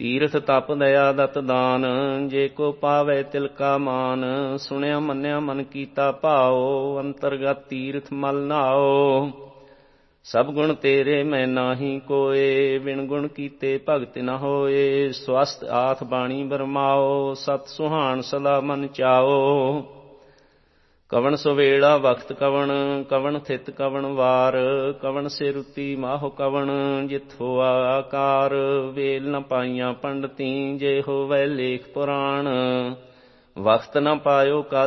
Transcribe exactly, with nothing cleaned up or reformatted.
ਤੀਰਥ ਤਪ ਦਇਆ ਦਤ ਦਾਨ, ਜੇ ਕੋ ਪਾਵੈ ਤਿਲ ਕਾ ਮਾਨ। ਸੁਣਿਆ ਮੰਨਿਆ ਮਨ ਕੀਤਾ ਭਾਉ, ਅੰਤਰਗਤ ਤੀਰਥ ਮਲ ਨਾਉ। ਸਭ ਗੁਣ ਤੇਰੇ ਮੈਂ ਨਾਹੀ ਕੋਏ, ਬਿਨ ਗੁਣ ਕੀਤੇ ਭਗਤ ਨ ਹੋਏ। ਸਵਸਤ ਆਥ ਬਾਣੀ ਬਰਮਾਓ, ਸਤ ਸੁਹਾਣ ਸਦਾ ਮਨ ਚਾਓ। ਕਵਣ ਸੁਵੇਲਾ ਵਖਤ ਕਵਣ, ਕਵਣ ਥਿਤ ਕਵਣ ਵਾਰ। ਕਵਣ ਸੇ ਰੁਤੀ ਮਾਹੋ ਕਵਣ, ਜਿਤ ਹੋਆ ਆਕਾਰ। ਵੇਲ ਨ ਪਾਈਆਂ ਪੰਡਤੀ, ਜੇ ਹੋਵੈ ਲੇਖ ਪੁਰਾਣ। ਵਖਤ ਨ ਪਾਇਓ ਕਾ